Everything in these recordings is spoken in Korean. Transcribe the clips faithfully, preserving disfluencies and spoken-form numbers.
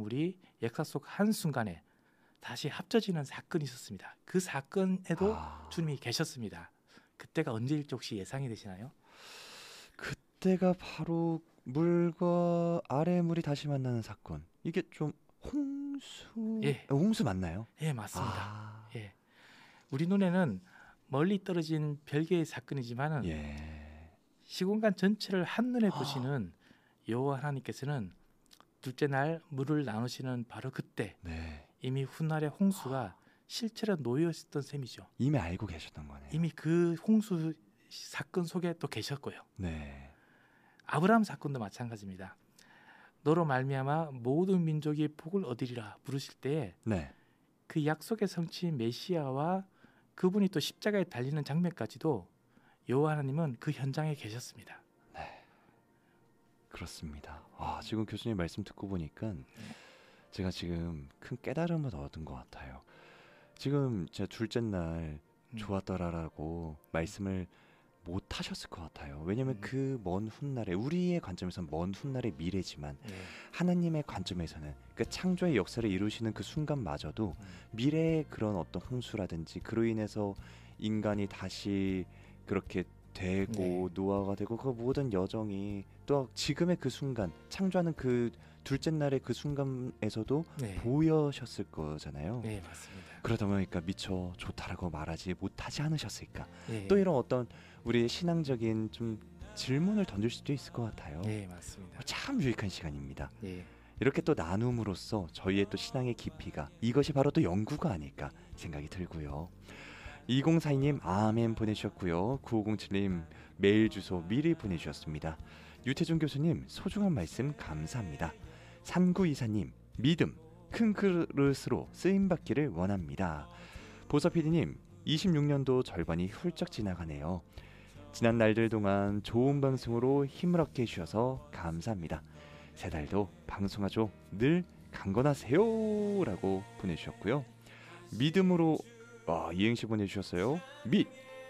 아래물이 역사 속 한순간에 다시 합쳐지는 사건이 있었습니다. 그 사건에도 아. 주님이 계셨습니다. 그때가 언제일지 혹시 예상이 되시나요? 그때가 바로 물과 아래 물이 다시 만나는 사건. 이게 좀 홍수 예. 어, 홍수 맞나요? 예, 맞습니다. 아. 예. 우리 눈에는 멀리 떨어진 별개의 사건이지만은 예. 시공간 전체를 한눈에 보시는 여호와 하나님께서는 둘째 날 물을 나누시는 바로 그때 네. 이미 훗날의 홍수가 실체로 놓여 있었던 셈이죠. 이미 알고 계셨던 거네요. 이미 그 홍수 사건 속에 또 계셨고요. 네. 아브라함 사건도 마찬가지입니다. 너로 말미암아 모든 민족이 복을 얻으리라 부르실 때에 네. 그 약속의 성취인 메시아와 그분이 또 십자가에 달리는 장면까지도 여호와 하나님은 그 현장에 계셨습니다. 네. 그렇습니다. 아, 지금 교수님 말씀 듣고 보니까 제가 지금 큰 깨달음을 얻은 것 같아요. 지금 제 둘째 날 음. 좋았더라라고 말씀을 못 하셨을 것 같아요. 왜냐면 음. 그 먼 훗날에 우리의 관점에서는 먼 훗날의 미래지만 예. 하나님의 관점에서는 그 창조의 역사를 이루시는 그 순간마저도 음. 미래의 그런 어떤 홍수라든지 그로 인해서 인간이 다시 그렇게 되고 네. 노화가 되고 그 모든 여정이 또 지금의 그 순간 창조하는 그 둘째 날의 그 순간에서도 네. 보여셨을 거잖아요. 네, 맞습니다. 그러다 보니까 미처 좋다라고 말하지 못하지 않으셨을까. 예. 또 이런 어떤 우리의 신앙적인 좀 질문을 던질 수도 있을 것 같아요. 네, 맞습니다. 참 유익한 시간입니다. 예. 이렇게 또 나눔으로써 저희의 또 신앙의 깊이가 이것이 바로 또 연구가 아닐까 생각이 들고요. 이공사이 님 아멘 보내주셨고요. 구오공칠 님 메일 주소 미리 보내주셨습니다. 유태준 교수님 소중한 말씀 감사합니다. 삼구이사 님 믿음 큰 그릇으로 쓰임받기를 원합니다. 보서피디님 이십육 년도 절반이 훌쩍 지나가네요. 지난 날들 동안 좋은 방송으로 힘을 얻게 해주셔서 감사합니다. 새 달도 방송하죠. 늘 강건하세요 라고 보내주셨고요. 믿음으로 와, 이행시 보내주셨어요. 믿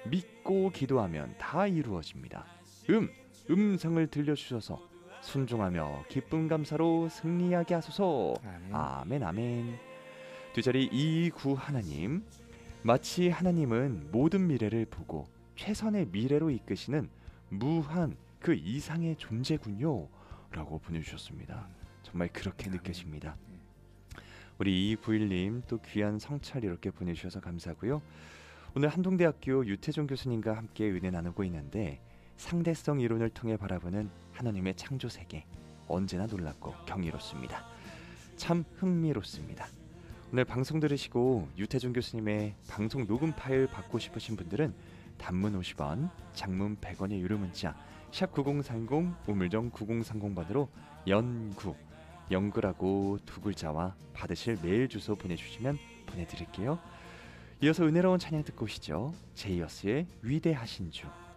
믿고 기도하면 다 이루어집니다. 음 음성을 들려주셔서 순종하며 기쁨 감사로 승리하게 하소서. 아멘. 아멘 아멘. 두 자리 이구 하나님 마치 하나님은 모든 미래를 보고 최선의 미래로 이끄시는 무한 그 이상의 존재군요 라고 보내주셨습니다. 정말 그렇게 아멘. 느껴집니다. 네. 우리 이구일 님 또 귀한 성찰 이렇게 보내주셔서 감사하고요. 오늘 한동대학교 유태종 교수님과 함께 은혜 나누고 있는데 상대성 이론을 통해 바라보는 하나님의 창조세계 언제나 놀랍고 경이롭습니다. 참 흥미롭습니다. 오늘 방송 들으시고 유태종 교수님의 방송 녹음 파일 받고 싶으신 분들은 단문 오십 원, 장문 백 원의 유료 문자 샵 구공삼공 우물정 구공삼공 번으로 연구, 연구라고 두 글자와 받으실 메일 주소 보내주시면 보내드릴게요. 이어서 은혜로운 찬양 듣고 오시죠. 제이어스의 위대하신 주.